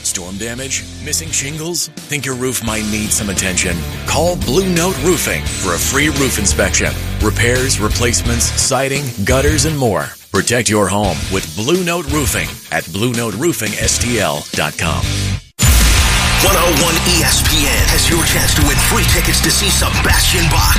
Storm damage? Missing shingles? Think your roof might need some attention? Call Blue Note Roofing for a free roof inspection. Repairs, replacements, siding, gutters, and more. Protect your home with Blue Note Roofing at BlueNoteRoofingSTL.com. 101 ESPN has your chance to win free tickets to see Sebastian Bach,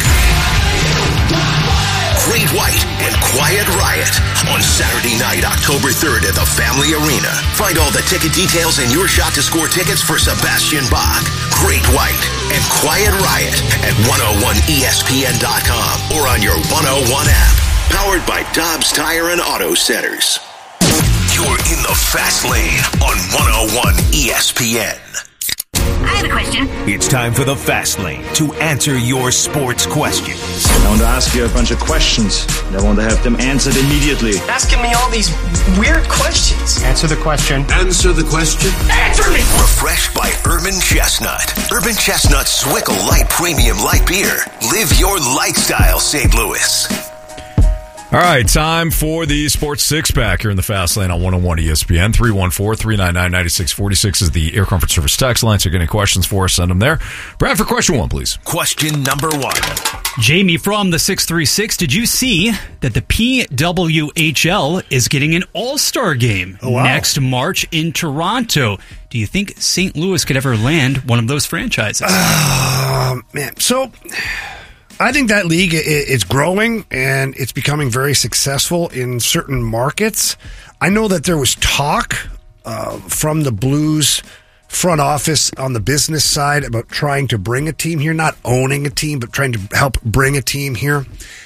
Great White, and Quiet Riot on Saturday night, October 3rd at the Family Arena. Find all the ticket details and your shot to score tickets for Sebastian Bach, Great White, and Quiet Riot at 101ESPN.com or on your 101 app. Powered by Dobbs Tire and Auto Centers. You're in the Fast Lane on 101 ESPN. I have a question. It's time for the Fast Lane to answer your sports questions. I want to ask you a bunch of questions. I want to have them answered immediately. Asking me all these weird questions. Answer the question. Answer the question. Answer me! Refreshed by Urban Chestnut. Urban Chestnut Swickle Light Premium Light Beer. Live your lifestyle, St. Louis. All right, time for the Sports Six-Pack here in the Fast Lane on 101 ESPN. 314-399-9646 is the Air Comfort Service text line. So if you have any questions for us, send them there. Brad, for question one, please. Question number one. Jamie from the 636, did you see that the PWHL is getting an all-star game next March in Toronto? Do you think St. Louis could ever land one of those franchises? Man, so I think that league is growing and it's becoming very successful in certain markets. I know that there was talk from the Blues front office on the business side about trying to bring a team here, not owning a team, but trying to help bring a team here.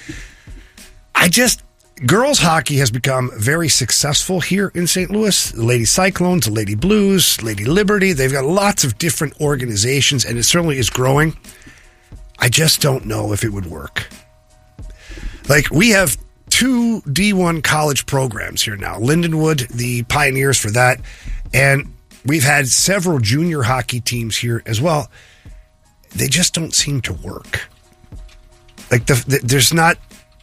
Girls hockey has become very successful here in St. Louis. The Lady Cyclones, the Lady Blues, Lady Liberty, they've got lots of different organizations and it certainly is growing. I just don't know if it would work. Like, we have 2 D1 college programs here now. Lindenwood, the pioneers for that. And we've had several junior hockey teams here as well. They just don't seem to work. Like, there's not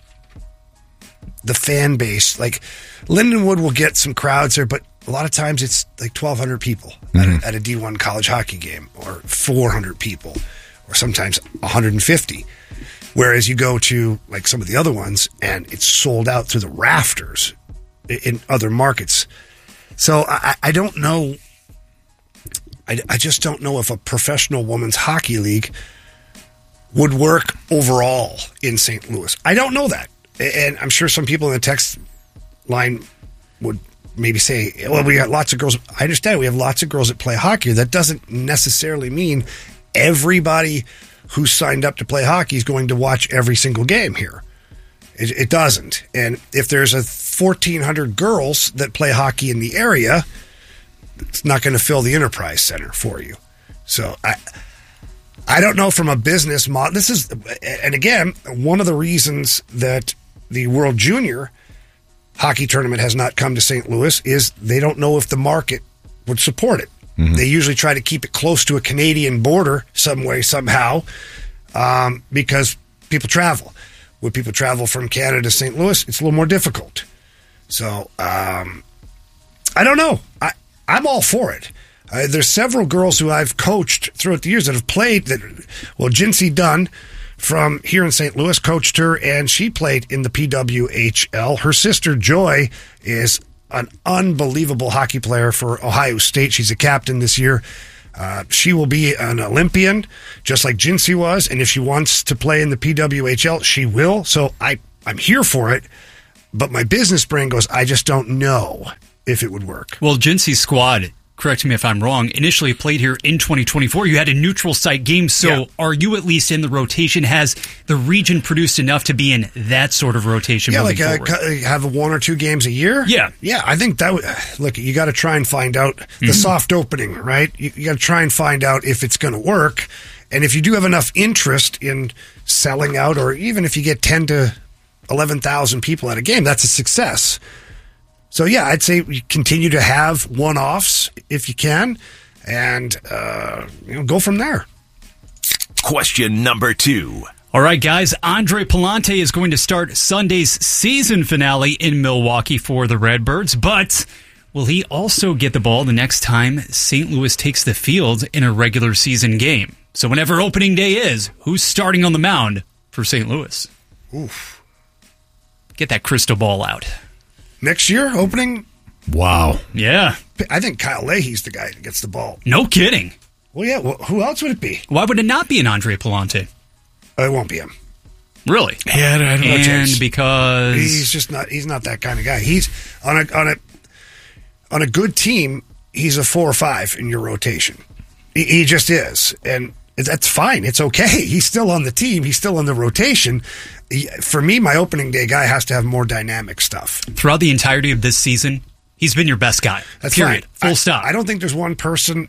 the fan base. Like, Lindenwood will get some crowds there, but a lot of times it's like 1,200 people at a D1 college hockey game, or 400 people. Or sometimes 150. Whereas you go to like some of the other ones and it's sold out through the rafters in other markets. So I don't know. I just don't know if a professional women's hockey league would work overall in St. Louis. I don't know that. And I'm sure some people in the text line would maybe say, well, we got lots of girls. I understand we have lots of girls that play hockey. That doesn't necessarily mean everybody who signed up to play hockey is going to watch every single game here. It doesn't. And if there's 1,400 girls that play hockey in the area, it's not going to fill the Enterprise Center for you. So I don't know from a business model. This is, and again, one of the reasons that the World Junior Hockey Tournament has not come to St. Louis is they don't know if the market would support it. Mm-hmm. They usually try to keep it close to a Canadian border some way, somehow, because people travel. When people travel from Canada to St. Louis, it's a little more difficult. So, I don't know. I'm all for it. There's several girls who I've coached throughout the years that have played. Jinsey Dunn from here in St. Louis coached her, and she played in the PWHL. Her sister, Joy, is an unbelievable hockey player for Ohio State. She's a captain this year. She will be an Olympian, just like Jinsey was. And if she wants to play in the PWHL, she will. So I'm here for it. But my business brain goes, I just don't know if it would work. Well, Jinsey's squad, correct me if I'm wrong, initially played here in 2024. You had a neutral site game, so Are you at least in the rotation? Has the region produced enough to be in that sort of rotation moving forward? Have 1 or 2 games a year? Yeah. I think that would, look, you got to try and find out the soft opening, right? You got to try and find out if it's going to work. And if you do have enough interest in selling out, or even if you get 10 to 11,000 people at a game, that's a success. So, I'd say we continue to have one-offs if you can, and go from there. Question number 2. All right, guys, Andre Palante is going to start Sunday's season finale in Milwaukee for the Redbirds, but will he also get the ball the next time St. Louis takes the field in a regular season game? So whenever opening day is, who's starting on the mound for St. Louis? Oof. Get that crystal ball out. Next year, opening? Wow. Yeah. I think Kyle Leahy's the guy that gets the ball. No kidding. Well, yeah. Well, who else would it be? Why would it not be an Andre Palante? It won't be him. Really? Yeah, I don't know. And because he's not that kind of guy. He's on a good team. He's a 4 or 5 in your rotation. He just is, and that's fine. It's okay. He's still on the team. He's still on the rotation. For me, my opening day guy has to have more dynamic stuff. Throughout the entirety of this season, he's been your best guy. That's period. Fine. Full stop. I don't think there's one person.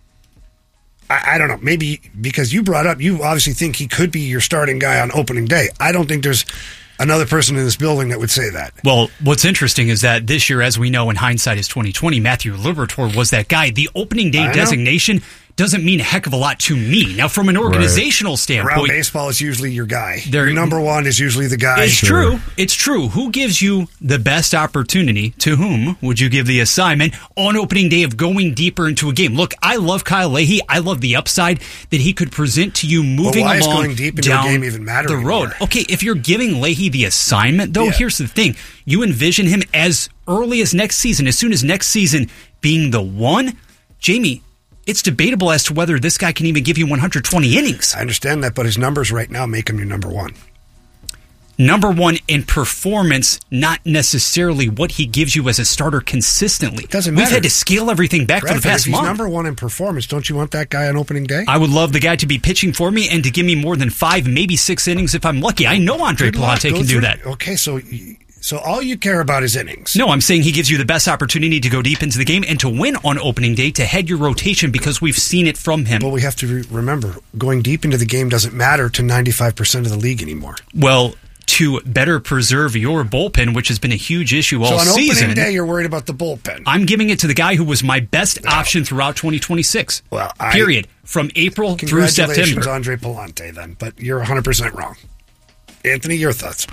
I don't know. Maybe because you brought up, you obviously think he could be your starting guy on opening day. I don't think there's another person in this building that would say that. Well, what's interesting is that this year, as we know, in hindsight is 2020, Matthew Liberatore was that guy. The opening day designation doesn't mean a heck of a lot to me. Now, from an organizational standpoint, around baseball is usually your guy. Your number one is usually the guy. It's true. It's true. Who gives you the best opportunity? To whom would you give the assignment on opening day of going deeper into a game? Look, I love Kyle Leahy. I love the upside that he could present to you moving why along is going deep into down a game even matter the anymore? road. Okay, if you're giving Leahy the assignment, though, here's the thing. You envision him as early as next season, as soon as next season being the one. Jamie, it's debatable as to whether this guy can even give you 120 innings. I understand that, but his numbers right now make him your number one. Number one in performance, not necessarily what he gives you as a starter consistently. Doesn't matter. We've had to scale everything back for the past month. If he's number one in performance, don't you want that guy on opening day? I would love the guy to be pitching for me and to give me more than 5, maybe 6 innings if I'm lucky. I know Andre Palante can do that. Okay, so all you care about is innings. No, I'm saying he gives you the best opportunity to go deep into the game and to win on opening day, to head your rotation, because we've seen it from him. But we have to remember, going deep into the game doesn't matter to 95% of the league anymore. Well, to better preserve your bullpen, which has been a huge issue all season. So on opening day, you're worried about the bullpen. I'm giving it to the guy who was my best option throughout 2026. Well, period. From April through September. Congratulations, Andre Palante, then. But you're 100% wrong. Anthony, your thoughts?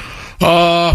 I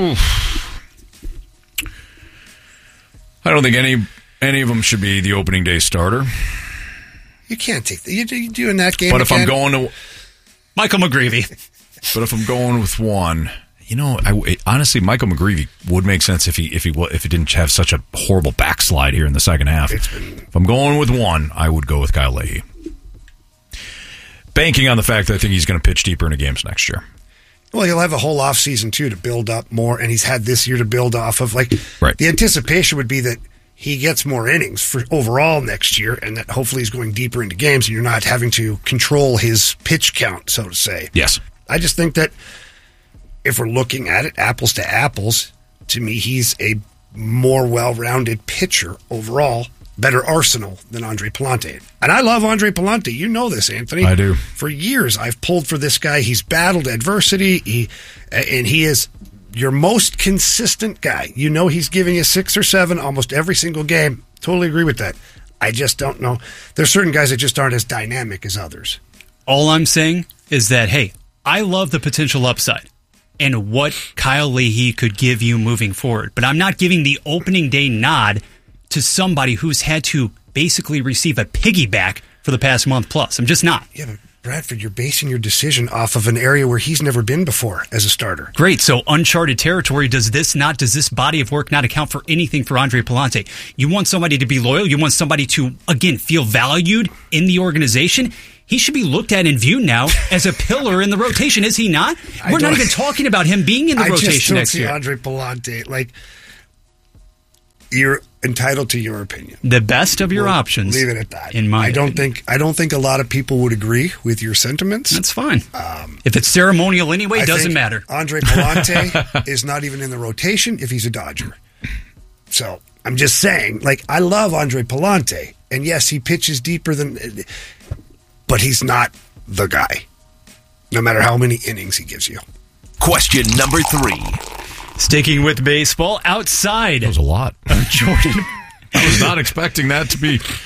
don't think any of them should be the opening day starter. You can't take that. You do in that game. But if I'm going to Michael McGreevy. But if I'm going with one, honestly, Michael McGreevy would make sense if he didn't have such a horrible backslide here in the second half. If I'm going with one, I would go with Kyle Leahy. Banking on the fact that I think he's going to pitch deeper into games next year. Well, he'll have a whole off season too to build up more, and he's had this year to build off of. Right. The anticipation would be that he gets more innings for overall next year, and that hopefully he's going deeper into games, and you're not having to control his pitch count, so to say. Yes. I just think that if we're looking at it apples to apples, to me, he's a more well-rounded pitcher overall. Better arsenal than Andre Palante. And I love Andre Palante. You know this, Anthony. I do. For years, I've pulled for this guy. He's battled adversity, and he is your most consistent guy. You know he's giving you 6 or 7 almost every single game. Totally agree with that. I just don't know. There's certain guys that just aren't as dynamic as others. All I'm saying is that, hey, I love the potential upside and what Kyle Leahy could give you moving forward. But I'm not giving the opening day nod to somebody who's had to basically receive a piggyback for the past month plus. I'm just not. Yeah, but Bradford, you're basing your decision off of an area where he's never been before as a starter. Great. So uncharted territory. Does this body of work not account for anything for Andre Palante? You want somebody to be loyal. You want somebody to, again, feel valued in the organization. He should be looked at and viewed now as a pillar in the rotation, is he not? We're not even talking about him being in the rotation next year. Andre Palante, you're entitled to your opinion. The best of your options. Leave it at that. In my I don't think a lot of people would agree with your sentiments. That's fine. If it's ceremonial anyway, it doesn't matter. Andre Palante is not even in the rotation if he's a Dodger. So I'm just saying, I love Andre Palante, and yes, he pitches deeper but he's not the guy, no matter how many innings he gives you. Question number 3. Sticking with baseball, outside. That was a lot. Jordan. I was not expecting that to be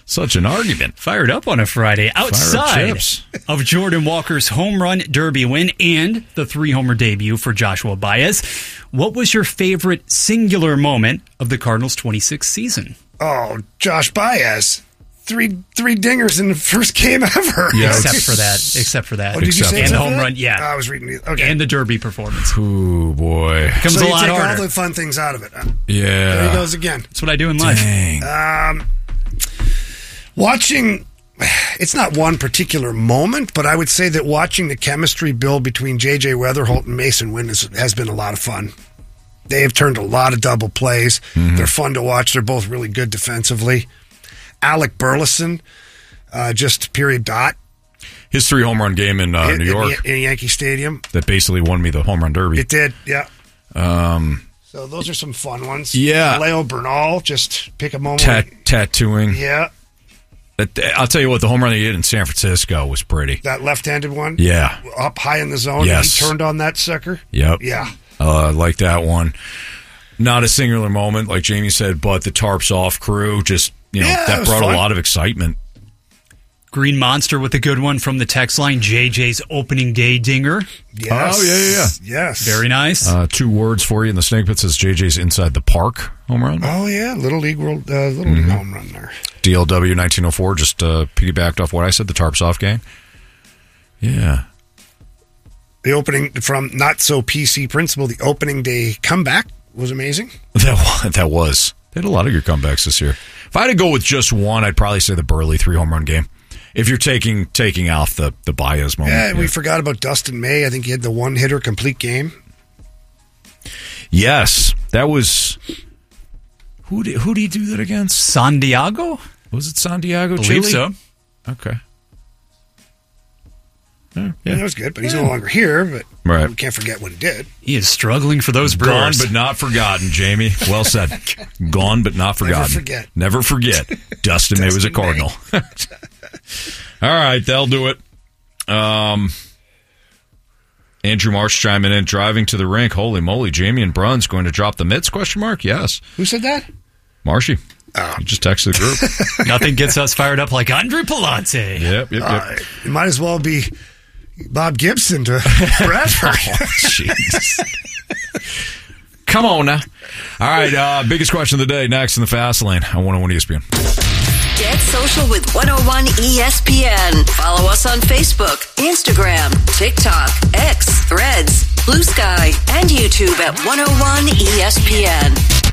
Such an argument. Fired up on a Friday. Outside of Jordan Walker's home run derby win and the 3-homer debut for Joshua Baez, what was your favorite singular moment of the Cardinals' 26th season? Oh, Josh Baez. Three dingers in the first game ever. Yeah, except for that. Oh, did you say and the home that? run, yeah. I was reading it. Okay. And the derby performance. Ooh, boy. Becomes so a lot you take harder. all the fun things out of it. Huh? Yeah. There he goes again. That's what I do in life. Dang. Watching, it's not one particular moment, but I would say that watching the chemistry build between J.J. Weatherholt and Mason Wynn has been a lot of fun. They have turned a lot of double plays. Mm-hmm. They're fun to watch. They're both really good defensively. Alec Burleson, just period dot. His 3-home run game in New York. In Yankee Stadium. That basically won me the home run derby. It did, yeah. So those are some fun ones. Yeah. Leo Bernal, just pick a moment. Tattooing. Yeah. I'll tell you what, the home run he hit in San Francisco was pretty. That left-handed one? Yeah. Up high in the zone. Yes. He turned on that sucker? Yep. Yeah. I like that one. Not a singular moment, like Jamie said, but the tarps off crew just, that brought a lot of excitement. Green Monster with a good one from the text line. JJ's opening day dinger. Yes. Oh, yeah. Yes. Very nice. 2 words for you in the Snake Pit says JJ's inside the park home run. Oh, yeah. Little League League home run there. DLW 1904 just piggybacked off what I said, the tarps off gang. Yeah. The opening from Not So PC Principal, the opening day comeback was amazing. That was. They had a lot of good comebacks this year. If I had to go with just one, I'd probably say the Burley 3-home run game. If you're taking off the Baez moment. Yeah, we forgot about Dustin May. I think he had the one-hitter complete game. Yes. That was... Who did he do that against? Santiago? Was it Santiago? I believe Chile? so. Okay. Yeah, that was good, but he's no longer here. But we can't forget what he did. He is struggling for those Brewers. Gone but not forgotten, Jamie. Well said. Gone but not forgotten. Never forget. Dustin May was a Cardinal. All right, that'll do it. Andrew Marsh chiming in, driving to the rink. Holy moly, Jamie and Bruns going to drop the mitts? ? Yes. Who said that? Marshy. He just texted the group. Nothing gets us fired up like Andre Palante. Yep. It might as well be Bob Gibson to Bradford. Jeez. Come on now. All right, biggest question of the day next in the Fast Lane on 101 ESPN. Get social with 101 ESPN. Follow us on Facebook, Instagram, TikTok, X, Threads, Blue Sky, and YouTube at 101 ESPN.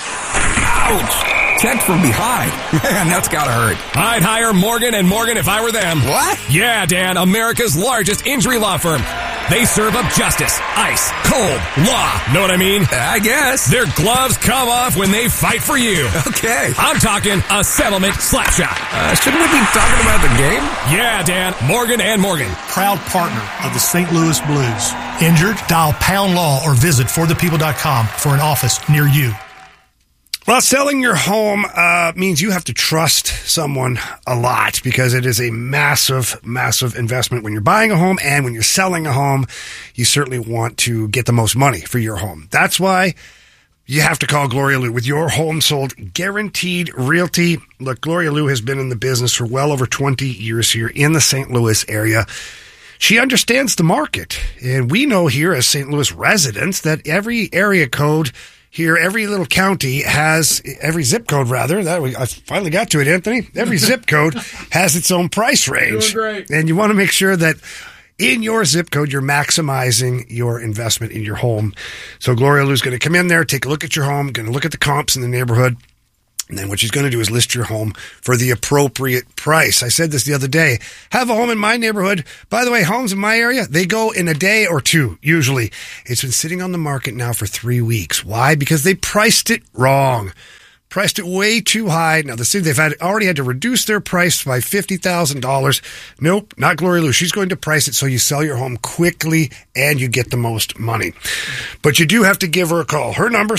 Ouch! Checked from behind. Man, that's gotta hurt. I'd hire Morgan & Morgan if I were them. What? Yeah, Dan, America's largest injury law firm. They serve up justice, ice, cold, law. Know what I mean? I guess. Their gloves come off when they fight for you. Okay. I'm talking a settlement slap shot. Shouldn't we be talking about the game? Yeah, Dan, Morgan & Morgan. Proud partner of the St. Louis Blues. Injured? Dial Pound Law or visit forthepeople.com for an office near you. Well, selling your home means you have to trust someone a lot because it is a massive, massive investment when you're buying a home, and when you're selling a home, you certainly want to get the most money for your home. That's why you have to call Gloria Lou with your home sold guaranteed realty. Look, Gloria Lou has been in the business for well over 20 years here in the St. Louis area. She understands the market, and we know here as St. Louis residents that every area code here, every little county has, every zip code rather, I finally got to it, Anthony. Every zip code has its own price range. Doing great. And you want to make sure that in your zip code, you're maximizing your investment in your home. So Gloria Lou's going to come in there, take a look at your home, going to look at the comps in the neighborhood. And then what she's going to do is list your home for the appropriate price. I said this the other day. Have a home in my neighborhood. By the way, homes in my area, they go in a day or two, usually. It's been sitting on the market now for 3 weeks. Why? Because they priced it wrong. Priced it way too high. Now, the city, they've already had to reduce their price by $50,000. Nope, not Gloria Lou. She's going to price it so you sell your home quickly and you get the most money. But you do have to give her a call. Her number,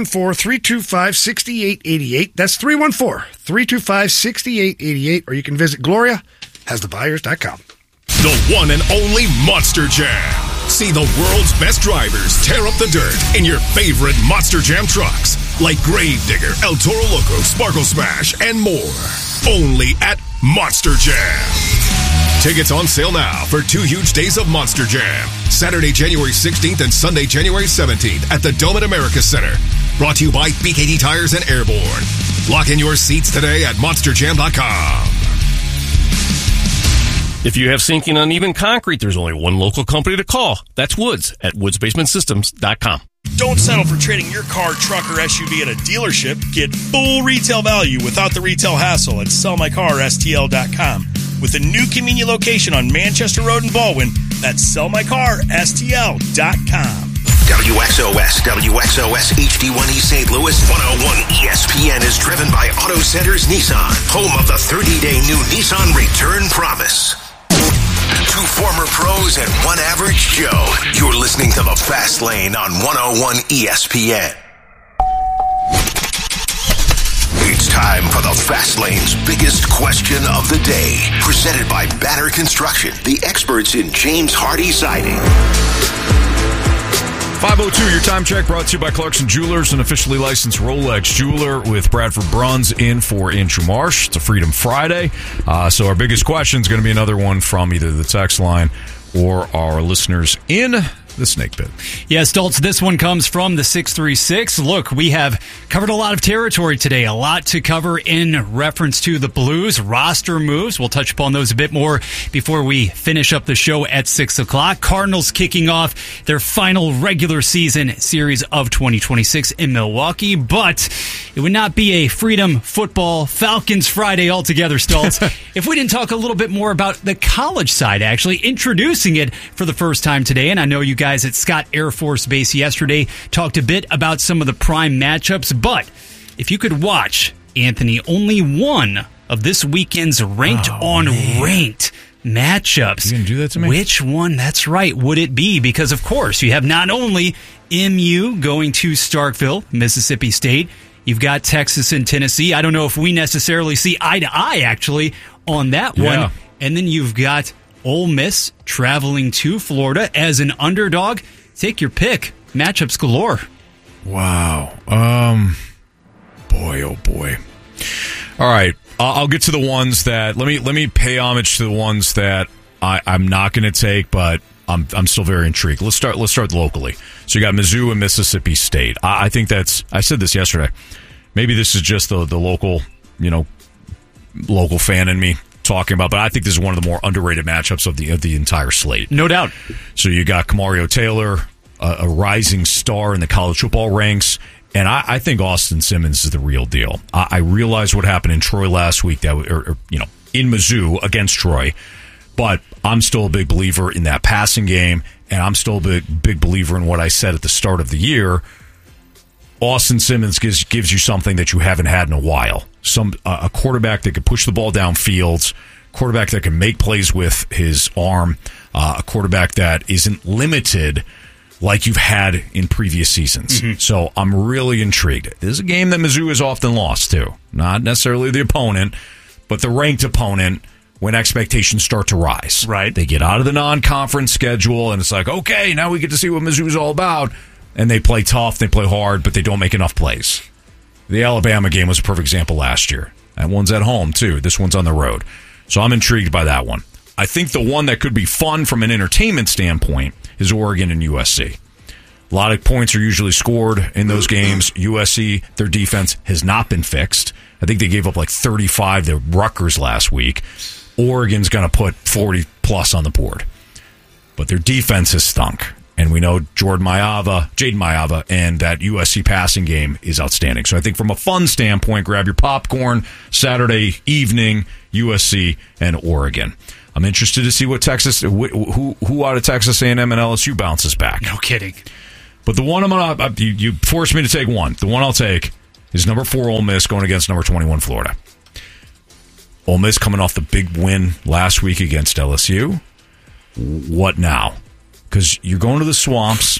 314-325-6888. That's 314-325-6888. Or you can visit GloriaHasTheBuyers.com. The one and only Monster Jam. See the world's best drivers tear up the dirt in your favorite Monster Jam trucks. like Gravedigger, El Toro Loco, Sparkle Smash, and more. Only at Monster Jam. Tickets on sale now for 2 huge days of Monster Jam. Saturday, January 16th and Sunday, January 17th at the Dome at America Center. Brought to you by BKD Tires and Airborne. Lock in your seats today at monsterjam.com. If you have sinking uneven concrete, there's only one local company to call. That's Woods at woodsbasementsystems.com. Don't settle for trading your car, truck, or SUV at a dealership. Get full retail value without the retail hassle at sellmycarstl.com. With a new convenient location on Manchester Road in Baldwin, that's sellmycarstl.com. WXOS HD1E St. Louis 101 ESPN is driven by Auto Centers Nissan, home of the 30-day new Nissan Return Promise. 2 former pros and 1 average Joe. You're listening to The Fast Lane on 101 ESPN. It's time for the Fast Lane's biggest question of the day. Presented by Banner Construction, the experts in James Hardy Siding. 5:02, your time check brought to you by Clarkson Jewelers, an officially licensed Rolex jeweler with Bradford Bruns in for Andrew Marsh. It's a Freedom Friday, so our biggest question is going to be another one from either the text line or our listeners in the Snake Pit. Yes, Stoltz, this one comes from the 636. Look, we have covered a lot of territory today, a lot to cover in reference to the Blues roster moves. We'll touch upon those a bit more before we finish up the show at 6 o'clock. Cardinals kicking off their final regular season series of 2026 in Milwaukee, but it would not be a Freedom Football Falcons Friday altogether, Stoltz, if we didn't talk a little bit more about the college side, actually introducing it for the first time today. And I know you guys at Scott Air Force Base yesterday talked a bit about some of the prime matchups, but if you could watch, Anthony, only one of this weekend's ranked ranked matchups. You gonna do that to me? Which one, that's right, would it be? Because, of course, you have not only MU going to Starkville, Mississippi State, you've got Texas and Tennessee. I don't know if we necessarily see eye to eye, actually, on that one. And then you've got Ole Miss traveling to Florida as an underdog. Take your pick. Matchups galore. Wow. Boy, oh boy. All right. I'll get to the ones that let me pay homage to the ones that I'm not going to take, but I'm still very intrigued. Let's start locally. So you got Mizzou and Mississippi State. I think I said this yesterday. Maybe this is just the local, local fan in me talking about, but I think this is one of the more underrated matchups of the entire slate. No doubt. So you got Kamario Taylor, a rising star in the college football ranks, and I think Austin Simmons is the real deal. I realize what happened in Troy last week, in Mizzou against Troy, but I'm still a big believer in that passing game, and I'm still a big believer in what I said at the start of the year. Austin Simmons gives you something that you haven't had in a while. A quarterback that can push the ball downfield, quarterback that can make plays with his arm, a quarterback that isn't limited like you've had in previous seasons. Mm-hmm. So I'm really intrigued. This is a game that Mizzou has often lost to. Not necessarily the opponent, but the ranked opponent when expectations start to rise. Right. They get out of the non-conference schedule, and it's like, okay, now we get to see what Mizzou's all about. And they play tough, they play hard, but they don't make enough plays. The Alabama game was a perfect example last year. That one's at home, too. This one's on the road. So I'm intrigued by that one. I think the one that could be fun from an entertainment standpoint is Oregon and USC. A lot of points are usually scored in those games. USC, their defense has not been fixed. I think they gave up like 35 to Rutgers last week. Oregon's going to put 40-plus on the board. But their defense has stunk. And we know Jaden Maiava, and that USC passing game is outstanding. So I think from a fun standpoint, grab your popcorn, Saturday evening, USC and Oregon. I'm interested to see what Texas, who out of Texas A&M and LSU bounces back. No kidding. But the one you forced me to take one. The one I'll take is number 4 Ole Miss going against number 21 Florida. Ole Miss coming off the big win last week against LSU. What now? Because you're going to the swamps,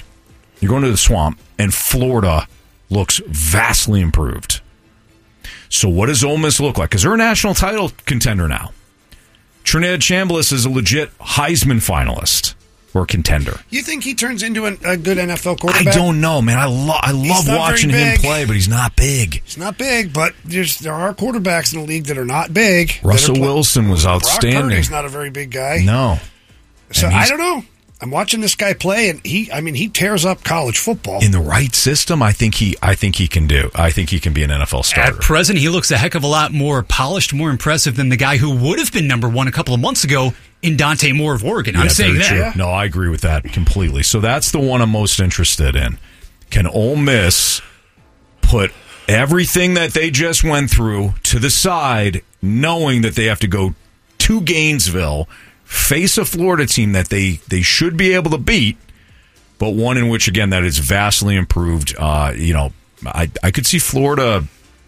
and Florida looks vastly improved. So what does Ole Miss look like? Because they're a national title contender now. Trinidad Chambliss is a legit Heisman finalist. or contender. You think he turns into a good NFL quarterback? I don't know, man. I love watching him play, but he's not big. He's not big, but there are quarterbacks in the league that are not big. Russell Wilson was outstanding. Brock Purdy's not a very big guy. No. So I don't know. I'm watching this guy play, and he tears up college football. In the right system, I think he can do. I think he can be an NFL starter. At present, he looks a heck of a lot more polished, more impressive than the guy who would have been number one a couple of months ago in Dante Moore of Oregon. I'm saying that. True. No, I agree with that completely. So that's the one I'm most interested in. Can Ole Miss put everything that they just went through to the side, knowing that they have to go to Gainesville, face a Florida team that they should be able to beat, but one in which, again, that is vastly improved. I could see Florida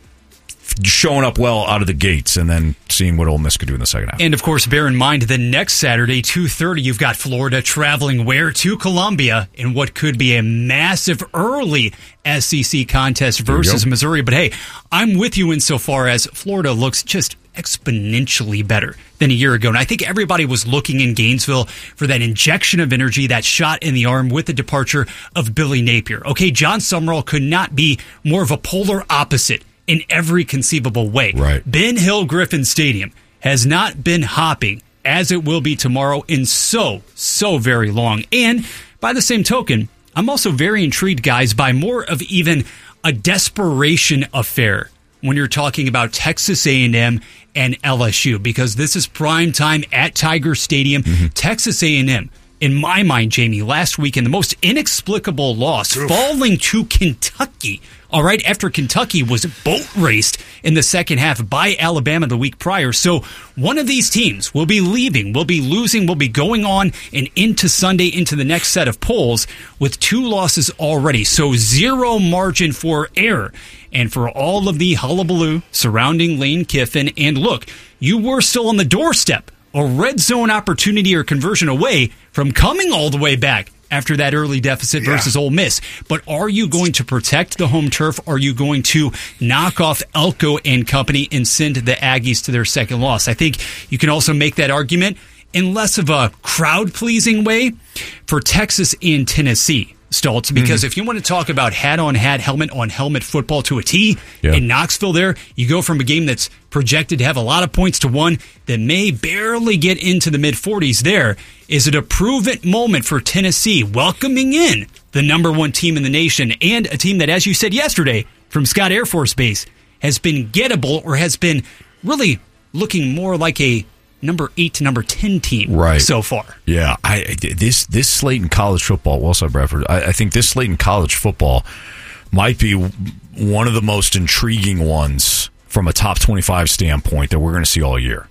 showing up well out of the gates and then seeing what Ole Miss could do in the second half. And, of course, bear in mind that next Saturday, 2:30, you've got Florida traveling where? To Columbia in what could be a massive early SEC contest versus Missouri. But, hey, I'm with you insofar as Florida looks just exponentially better than a year ago. And I think everybody was looking in Gainesville for that injection of energy, that shot in the arm with the departure of Billy Napier. Okay, John Summerall could not be more of a polar opposite in every conceivable way. Right. Ben Hill Griffin Stadium has not been hopping as it will be tomorrow in so very long. And by the same token, I'm also very intrigued, guys, by more of even a desperation affair when you're talking about Texas A&M and LSU, because this is prime time at Tiger Stadium. Texas A&M, in my mind, Jamie, last week in the most inexplicable loss, falling to Kentucky. All right, after Kentucky was boat raced in the second half by Alabama the week prior. So one of these teams will be leaving, will be losing, will be going on and into Sunday, into the next set of polls with 2 losses already. So 0 margin for error. And for all of the hullabaloo surrounding Lane Kiffin, and look, you were still on the doorstep, a red zone opportunity or conversion away from coming all the way back after that early deficit versus Ole Miss. But are you going to protect the home turf? Are you going to knock off Elko and company and send the Aggies to their second loss? I think you can also make that argument in less of a crowd-pleasing way for Texas and Tennessee, Stoltz, because if you want to talk about hat-on-hat, helmet-on-helmet football to a T in Knoxville there, you go from a game that's projected to have a lot of points to one that may barely get into the mid-40s there. Is it a proven moment for Tennessee welcoming in the number one team in the nation and a team that, as you said yesterday, from Scott Air Force Base, has been gettable or has been really looking more like a number 8 to number 10 team so far? Yeah, this slate in college football, well said, Bradford. I think this slate in college football might be one of the most intriguing ones from a top 25 standpoint that we're going to see all year.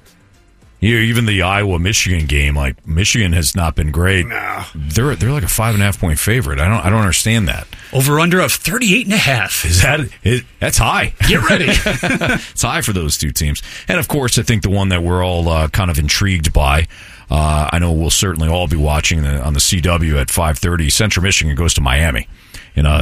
Even the Iowa-Michigan game, like Michigan has not been great. No. They're like a 5.5-point favorite. I don't understand that. Over under of 38.5. Is that that's high? Get ready. It's high for those two teams. And of course, I think the one that we're all kind of intrigued by. I know we'll certainly all be watching on the CW at 5:30. Central Michigan goes to Miami in a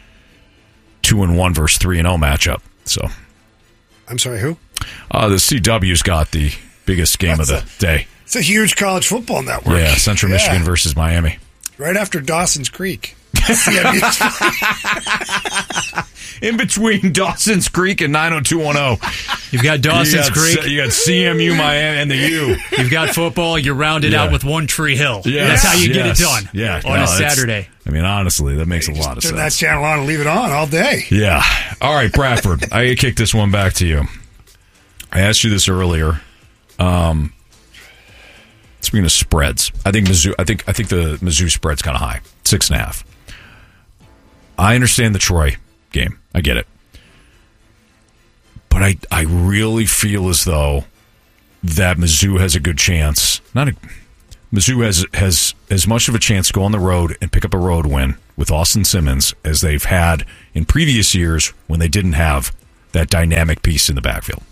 2-1 versus 3-0 matchup. So, I'm sorry, who? The CW's got the biggest game of the day. It's a huge college football network. Yeah, Central Michigan versus Miami. Right after Dawson's Creek. In between Dawson's Creek and 90210. You've got Dawson's Creek. You got CMU, Miami, and the U. You've got football. You round it out with One Tree Hill. That's how you get it done on a Saturday. I mean, honestly, that makes a lot of sense. Turn that channel on and leave it on all day. Yeah. All right, Bradford, I kick this one back to you. I asked you this earlier. Speaking of spreads, I think Mizzou. I think the Mizzou spread's kind of high, 6.5. I understand the Troy game. I get it, but I really feel as though that Mizzou has a good chance. Mizzou has as much of a chance to go on the road and pick up a road win with Austin Simmons as they've had in previous years when they didn't have that dynamic piece in the backfield.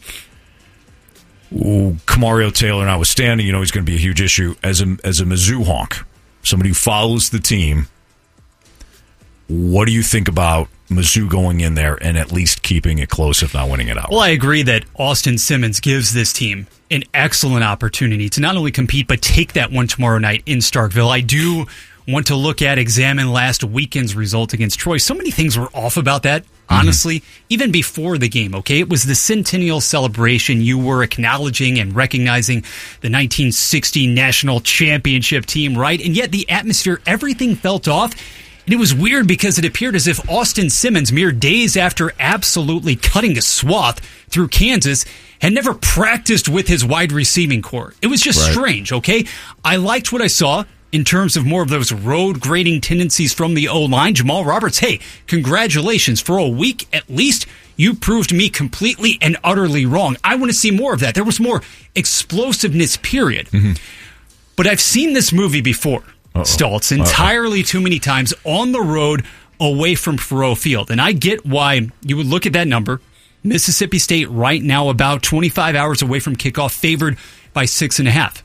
Kamario Taylor notwithstanding, he's going to be a huge issue as a Mizzou honk, somebody who follows the team. What do you think about Mizzou going in there and at least keeping it close, if not winning it out. Well, I agree that Austin Simmons gives this team an excellent opportunity to not only compete, but take that one tomorrow night in Starkville. I do want to examine last weekend's result against Troy. So many things were off about that, honestly, even before the game, okay? It was the centennial celebration. You were acknowledging and recognizing the 1960 national championship team, right? And yet the atmosphere, everything felt off. And it was weird because it appeared as if Austin Simmons, mere days after absolutely cutting a swath through Kansas, had never practiced with his wide receiving core. It was just strange, okay? I liked what I saw in terms of more of those road grading tendencies from the O-line. Jamal Roberts, hey, congratulations. For a week at least, you proved me completely and utterly wrong. I want to see more of that. There was more explosiveness, period. But I've seen this movie before, Stoltz, entirely too many times on the road away from Faurot Field. And I get why you would look at that number. Mississippi State right now about 25 hours away from kickoff, favored by 6.5.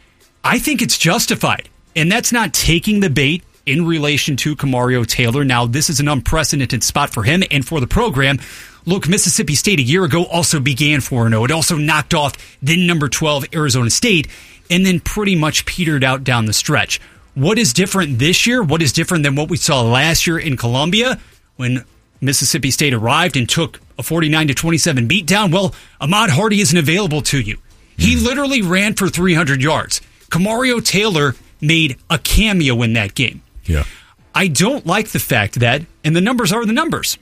I think it's justified. And that's not taking the bait in relation to Kamario Taylor. Now, this is an unprecedented spot for him and for the program. Look, Mississippi State a year ago also began 4-0. It also knocked off then number 12 Arizona State and then pretty much petered out down the stretch. What is different this year? What is different than what we saw last year in Columbia when Mississippi State arrived and took a 49-27 beatdown? Well, Ahmad Hardy isn't available to you. He literally ran for 300 yards. Kamario Taylor made a cameo in that game. Yeah. I don't like the fact that, and the numbers are the numbers,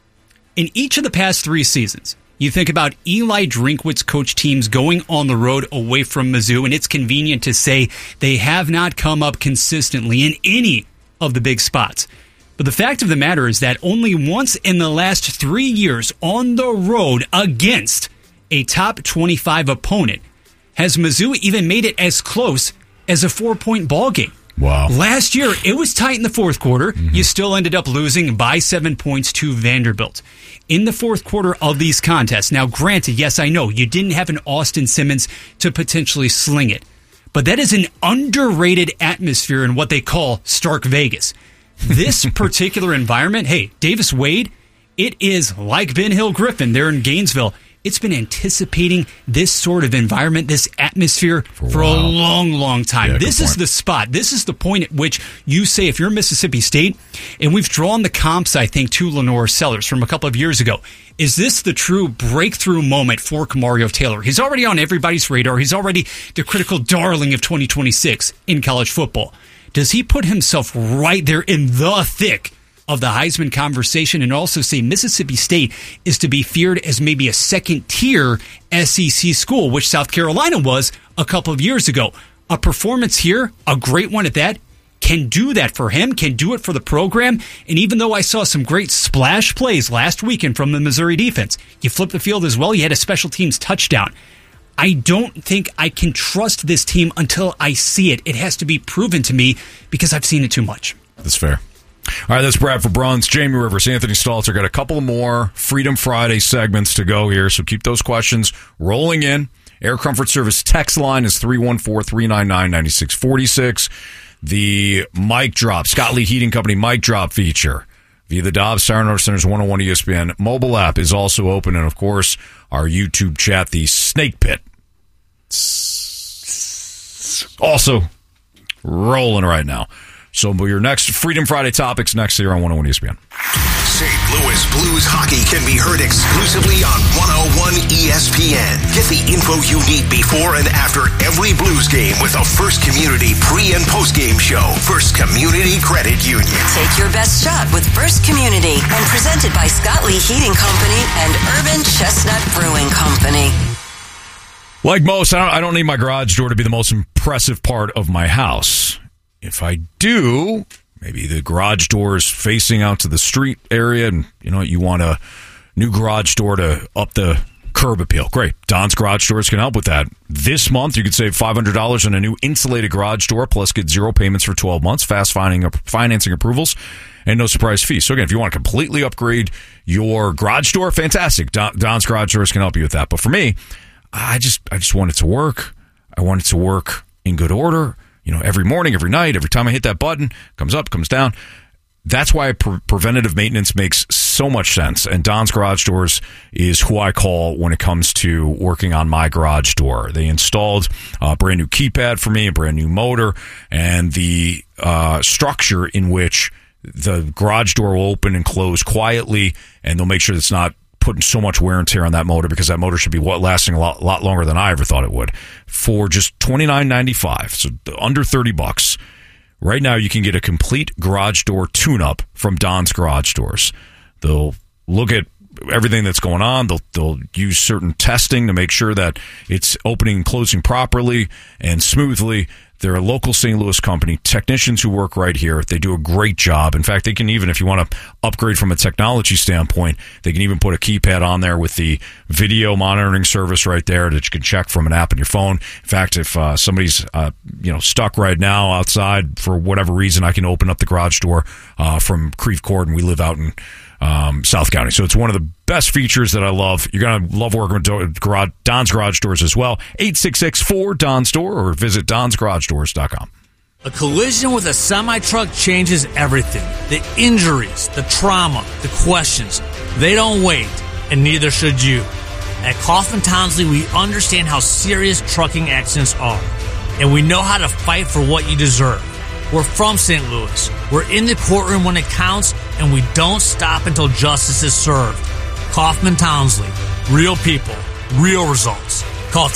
in each of the past 3 seasons, you think about Eli Drinkwitz coach teams going on the road away from Mizzou, and it's convenient to say they have not come up consistently in any of the big spots. But the fact of the matter is that only once in the last 3 years on the road against a top 25 opponent has Mizzou even made it as close as a 4-point ball game. Wow. Last year, it was tight in the fourth quarter. You still ended up losing by 7 points to Vanderbilt. In the fourth quarter of these contests, now granted, yes, I know, you didn't have an Austin Simmons to potentially sling it. But that is an underrated atmosphere in what they call Stark Vegas. This particular environment, hey, Davis Wade, it is like Ben Hill Griffin there in Gainesville. It's been anticipating this sort of environment, this atmosphere for a long, long time. Yeah, this is the spot. This is the point at which you say, if you're Mississippi State, and we've drawn the comps, I think, to Lenore Sellers from a couple of years ago. Is this the true breakthrough moment for Kamario Taylor? He's already on everybody's radar. He's already the critical darling of 2026 in college football. Does he put himself right there in the thick of the Heisman conversation and also say Mississippi State is to be feared as maybe a second-tier SEC school, which South Carolina was a couple of years ago? A performance here, a great one at that, can do that for him, can do it for the program. And even though I saw some great splash plays last weekend from the Missouri defense, you flip the field as well, you had a special teams touchdown. I don't think I can trust this team until I see it. It has to be proven to me because I've seen it too much. That's fair. All right, that's Bradford Bruns, Jamie Rivers, Anthony Stalter. Got a couple more Freedom Friday segments to go here, so keep those questions rolling in. Air Comfort Service text line is 314-399-9646. The mic drop, Scott Lee Heating Company mic drop feature via the Dobbs Siren Auto Center's 101 ESPN mobile app is also open, and of course, our YouTube chat, the Snake Pit, also rolling right now. So your next Freedom Friday topics next here on 101 ESPN. St. Louis Blues hockey can be heard exclusively on 101 ESPN. Get the info you need before and after every Blues game with a First Community pre- and post-game show. First Community Credit Union. Take your best shot with First Community and presented by Scott Lee Heating Company and Urban Chestnut Brewing Company. Like most, I don't need my garage door to be the most impressive part of my house. If I do, maybe the garage door is facing out to the street area and you want a new garage door to up the curb appeal. Great. Don's Garage Doors can help with that. This month, you could save $500 on a new insulated garage door, plus get 0 payments for 12 months, fast financing approvals, and no surprise fees. So again, if you want to completely upgrade your garage door, fantastic. Don's Garage Doors can help you with that. But for me, I just want it to work. I want it to work in good order. Every morning, every night, every time I hit that button, comes up, comes down. That's why preventative maintenance makes so much sense. And Don's Garage Doors is who I call when it comes to working on my garage door. They installed a brand new keypad for me, a brand new motor, and the structure in which the garage door will open and close quietly, and they'll make sure it's not putting so much wear and tear on that motor, because that motor should be lasting a lot longer than I ever thought it would. For just $29.95, so under $30. Right now, you can get a complete garage door tune-up from Don's Garage Doors. They'll look at everything that's going on. They'll use certain testing to make sure that it's opening and closing properly and smoothly. They're a local St. Louis company, technicians who work right here. They do a great job. In fact, they can even, if you want to upgrade from a technology standpoint, they can even put a keypad on there with the video monitoring service right there that you can check from an app on your phone. In fact, if somebody's stuck right now outside for whatever reason, I can open up the garage door from Creve Court, and we live out in South County. So it's one of the best features that I love. You're going to love working with Don's Garage Doors as well. 866-4-DONS-DOOR or visit donsgaragedoors.com. A collision with a semi-truck changes everything. The injuries, the trauma, the questions. They don't wait, and neither should you. At Kaufman Townsley, we understand how serious trucking accidents are, and we know how to fight for what you deserve. We're from St. Louis. We're in the courtroom when it counts, and we don't stop until justice is served. Kaufman Townsley. Real people. Real results. Call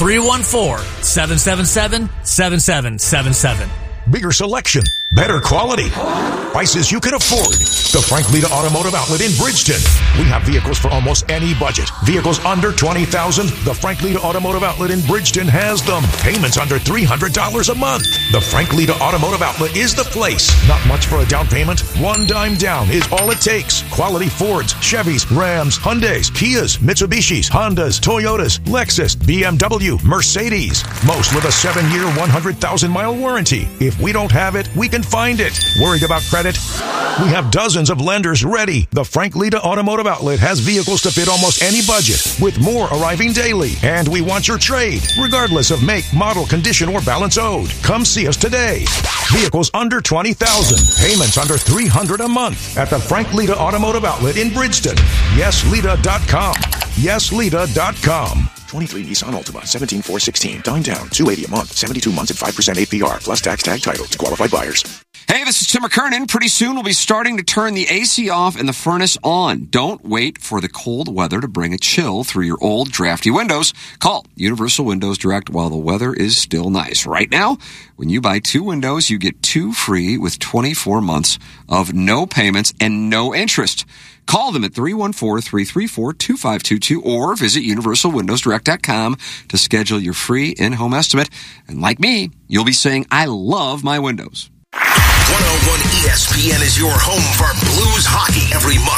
314-777-7777. Bigger selection, better quality, prices you can afford. The Frank Lita Automotive Outlet in Bridgeton. We have vehicles for almost any budget. Vehicles under $20,000. The Frank Lita Automotive Outlet in Bridgeton has them. Payments under $300 a month. The Frank Lita Automotive Outlet is the place. Not much for a down payment. $1 down is all it takes. Quality Fords, Chevys, Rams, Hyundais, Kias, Mitsubishis, Hondas, Toyotas, Lexus, BMW, Mercedes. Most with a 7-year, 100,000-mile warranty. If we don't have it, we can find it. Worried about credit? We have dozens of lenders ready. The Frank Lita Automotive Outlet has vehicles to fit almost any budget, with more arriving daily. And we want your trade, regardless of make, model, condition, or balance owed. Come see us today. Vehicles under $20,000. Payments under $300 a month at the Frank Lita Automotive Outlet in Bridgeton. YesLita.com. YesLita.com. 23 Nissan Altima, 17,416. Down, $280 a month, 72 months at 5% APR, plus tax tag title to qualified buyers. Hey, this is Tim McKernan. Pretty soon we'll be starting to turn the AC off and the furnace on. Don't wait for the cold weather to bring a chill through your old, drafty windows. Call Universal Windows Direct while the weather is still nice. Right now, when you buy 2 windows, you get 2 free with 24 months of no payments and no interest. Call them at 314-334-2522 or visit universalwindowsdirect.com to schedule your free in-home estimate. And like me, you'll be saying, I love my windows. 101 ESPN is your home for Blues hockey every month